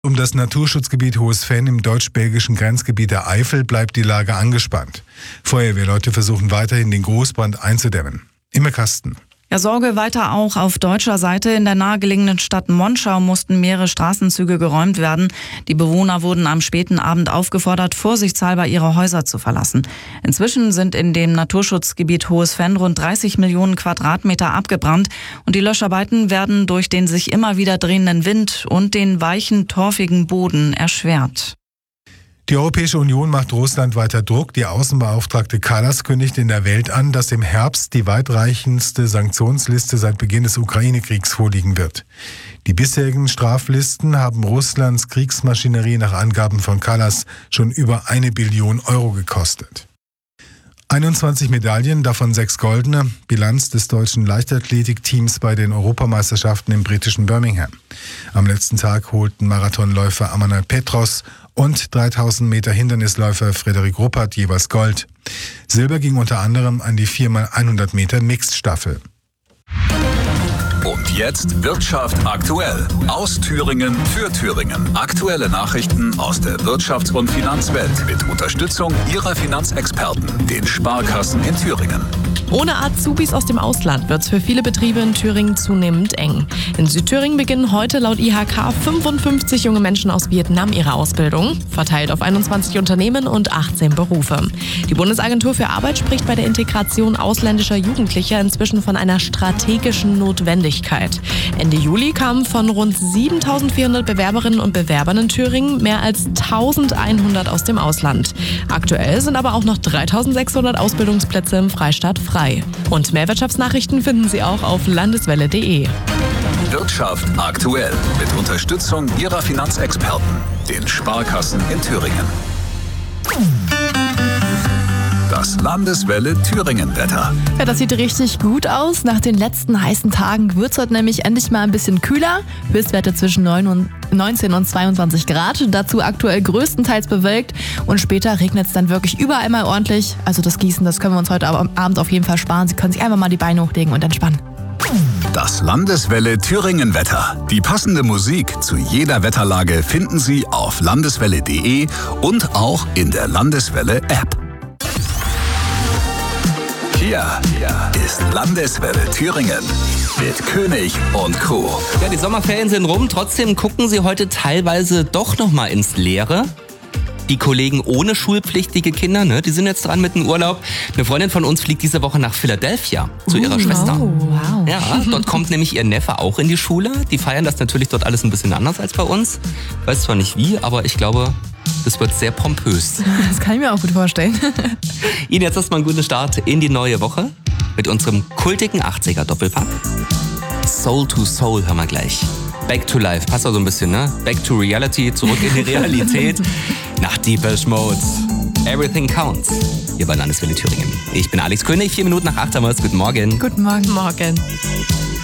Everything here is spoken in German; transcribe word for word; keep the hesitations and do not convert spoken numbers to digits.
Um das Naturschutzgebiet Hohes Venn im deutsch-belgischen Grenzgebiet der Eifel bleibt die Lage angespannt. Feuerwehrleute versuchen weiterhin, den Großbrand einzudämmen. Imme Kasten. Ja, Sorge weiter auch auf deutscher Seite. In der nahegelegenen Stadt Monschau mussten mehrere Straßenzüge geräumt werden. Die Bewohner wurden am späten Abend aufgefordert, vorsichtshalber ihre Häuser zu verlassen. Inzwischen sind in dem Naturschutzgebiet Hohes Venn rund dreißig Millionen Quadratmeter abgebrannt und die Löscharbeiten werden durch den sich immer wieder drehenden Wind und den weichen, torfigen Boden erschwert. Die Europäische Union macht Russland weiter Druck. Die Außenbeauftragte Kallas kündigt in der Welt an, dass im Herbst die weitreichendste Sanktionsliste seit Beginn des Ukraine-Kriegs vorliegen wird. Die bisherigen Straflisten haben Russlands Kriegsmaschinerie nach Angaben von Kallas schon über eine Billion Euro gekostet. einundzwanzig Medaillen, davon sechs goldene, Bilanz des deutschen Leichtathletikteams bei den Europameisterschaften im britischen Birmingham. Am letzten Tag holten Marathonläufer Amanal Petros und dreitausend Meter Hindernisläufer Frederik Ruppert jeweils Gold. Silber ging unter anderem an die vier mal hundert Meter Mixed-Staffel. Und jetzt Wirtschaft aktuell. Aus Thüringen für Thüringen. Aktuelle Nachrichten aus der Wirtschafts- und Finanzwelt mit Unterstützung Ihrer Finanzexperten, den Sparkassen in Thüringen. Ohne Azubis aus dem Ausland wird es für viele Betriebe in Thüringen zunehmend eng. In Südthüringen beginnen heute laut I H K fünfundfünfzig junge Menschen aus Vietnam ihre Ausbildung, verteilt auf einundzwanzig Unternehmen und achtzehn Berufe. Die Bundesagentur für Arbeit spricht bei der Integration ausländischer Jugendlicher inzwischen von einer strategischen Notwendigkeit. Ende Juli kamen von rund siebentausendvierhundert Bewerberinnen und Bewerbern in Thüringen mehr als eintausendeinhundert aus dem Ausland. Aktuell sind aber auch noch dreitausendsechshundert Ausbildungsplätze im Freistaat frei. Und mehr Wirtschaftsnachrichten finden Sie auch auf landeswelle punkt de. Wirtschaft aktuell mit Unterstützung Ihrer Finanzexperten, den Sparkassen in Thüringen. Das Landeswelle Thüringen-Wetter. Ja, das sieht richtig gut aus. Nach den letzten heißen Tagen wird es heute nämlich endlich mal ein bisschen kühler. Höchstwerte zwischen neunzehn und zweiundzwanzig Grad. Dazu aktuell größtenteils bewölkt. Und später regnet es dann wirklich überall mal ordentlich. Also das Gießen, das können wir uns heute Abend auf jeden Fall sparen. Sie können sich einfach mal die Beine hochlegen und entspannen. Das Landeswelle Thüringen-Wetter. Die passende Musik zu jeder Wetterlage finden Sie auf landeswelle punkt de und auch in der Landeswelle-App. Hier ist Landeswelle Thüringen mit König und Co. Ja, die Sommerferien sind rum, trotzdem gucken sie heute teilweise doch nochmal ins Leere. Die Kollegen ohne schulpflichtige Kinder, ne, die sind jetzt dran mit dem Urlaub. Eine Freundin von uns fliegt diese Woche nach Philadelphia zu ihrer uh, Schwester. Oh, wow. Ja, dort kommt nämlich ihr Neffe auch in die Schule. Die feiern das natürlich dort alles ein bisschen anders als bei uns. Weiß zwar nicht wie, aber ich glaube, das wird sehr pompös. Das kann ich mir auch gut vorstellen. Ihnen jetzt erstmal einen guten Start in die neue Woche mit unserem kultigen achtziger-Doppelpack. Soul to Soul hören wir gleich. Back to Life, passt auch so ein bisschen, ne? Back to Reality, zurück in die Realität. Nach Deepesh Mode. Everything counts. Hier bei Landeswelle Thüringen. Ich bin Alex König, vier Minuten nach acht haben wir es. Guten Morgen. Guten Morgen. Morgen.